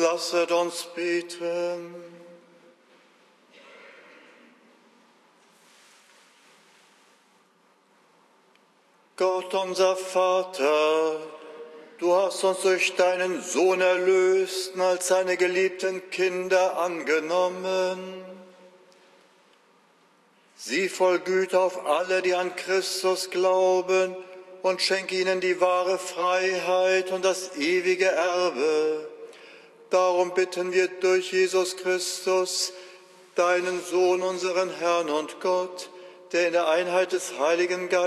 Lasset uns beten. Gott, unser Vater, du hast uns durch deinen Sohn erlöst und als seine geliebten Kinder angenommen. Sieh voll Güte auf alle, die an Christus glauben, und schenke ihnen die wahre Freiheit und das ewige Erbe. Darum bitten wir durch Jesus Christus, deinen Sohn, unseren Herrn und Gott, der in der Einheit des Heiligen Geistes